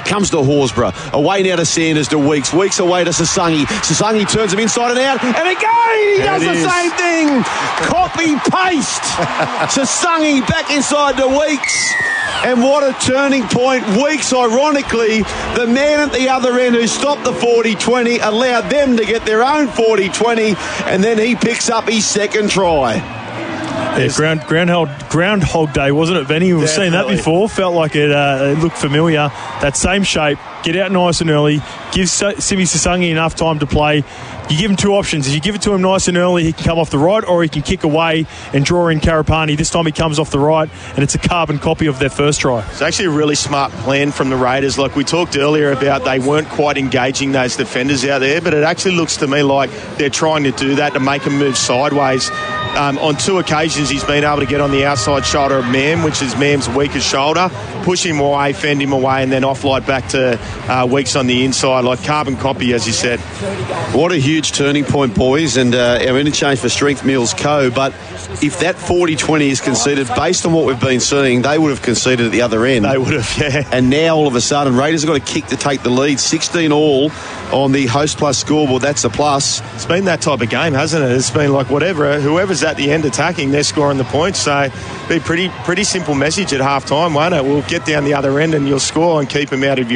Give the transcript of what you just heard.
comes to Horsburgh. Away now to Sanders to Weeks. Weeks away to Sasangi. Sasangi turns him inside and out. And again, he does the same thing. Copy-paste. Sasangi back inside to Weeks. And what a turning point. Weeks, ironically, the man at the other end who stopped the 40-20, allowed them to get their own 40-20, and then he picks up his second try. Yeah, Groundhog Day, wasn't it, Benny? We've seen that before. Felt like it looked familiar. That same shape. Get out nice and early. Give Simi Sasangi enough time to play. You give him two options. If you give it to him nice and early, he can come off the right, or he can kick away and draw in Karapani. This time he comes off the right, and it's a carbon copy of their first try. It's actually a really smart plan from the Raiders. Like we talked earlier about, they weren't quite engaging those defenders out there, but it actually looks to me like they're trying to do that to make them move sideways. On two occasions, he's been able to get on the outside shoulder of Mam, which is Mam's weakest shoulder, push him away, fend him away, and then offload back to Weeks on the inside, like carbon copy, as you said. What a huge turning point, boys, and our interchange for Strength Mills Co. But if that 40-20 is conceded, based on what we've been seeing, they would have conceded at the other end. They would have, yeah. And now, all of a sudden, Raiders have got a kick to take the lead. 16 all on the Host Plus scoreboard. That's a plus. It's been that type of game, hasn't it? It's been like whoever's at the end attacking, they're scoring the points. So be pretty simple message at half time, won't it? We'll get down the other end and you'll score and keep them out of your